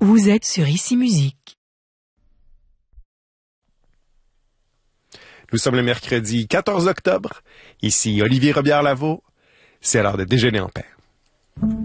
Vous êtes sur Ici Musique. Nous sommes le mercredi 14 octobre. Ici Olivier Robillard-Lavaux. C'est l'heure de déjeuner en paix.